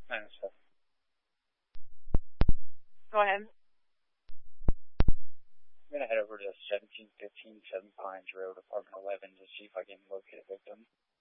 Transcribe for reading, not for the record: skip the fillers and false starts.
907. Go ahead. I'm going to head over to 1715 Seven Pines Road, apartment 11, to see if I can locate a victim.